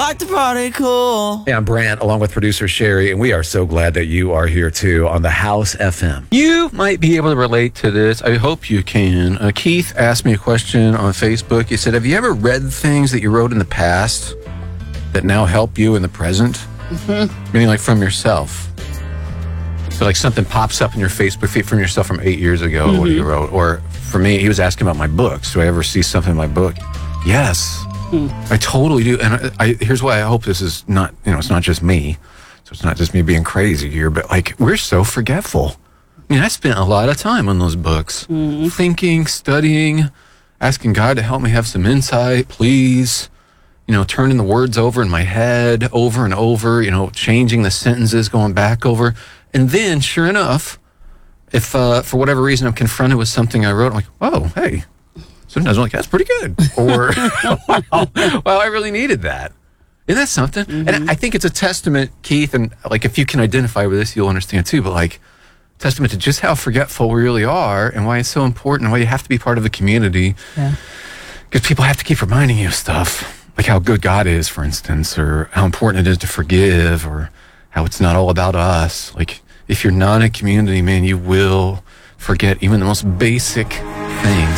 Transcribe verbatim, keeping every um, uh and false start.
like to party cool. Hey, I'm Brant, along with producer Sherry, and we are so glad that you are here too on the House F M. You might be able to relate to this. I hope you can. Uh, Keith asked me a question on Facebook. He said, have you ever read things that you wrote in the past that now help you in the present? Mm-hmm. Meaning like from yourself. So like something pops up in your Facebook feed from yourself from eight years ago, mm-hmm. what you wrote. Or for me, he was asking about my books. Do I ever see something in my book? Yes. I totally do. And I, I, here's why I hope this is not, you know, it's not just me. So it's not just me being crazy here, but like, we're so forgetful. I mean, I spent a lot of time on those books, mm-hmm. thinking, studying, asking God to help me have some insight, please. You know, turning the words over in my head over and over, you know, changing the sentences, going back over. And then, sure enough, if uh, for whatever reason I'm confronted with something I wrote, I'm like, oh, hey. Sometimes I'm like, that's pretty good. Or, wow, well, I really needed that. Isn't that something? Mm-hmm. And I think it's a testament, Keith, and like if you can identify with this, you'll understand too, but like testament to just how forgetful we really are and why it's so important and why you have to be part of the community. Yeah. Because people have to keep reminding you of stuff, like how good God is, for instance, or how important it is to forgive, or how it's not all about us. Like if you're not in a community, man, you will forget even the most basic things.